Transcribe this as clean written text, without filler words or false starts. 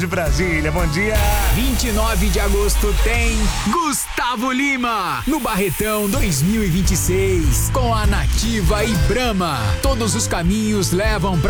de Brasília, bom dia. 29 de agosto tem Gustavo Lima no Barretão 2026 com a Nativa e Brahma. Todos os caminhos levam pra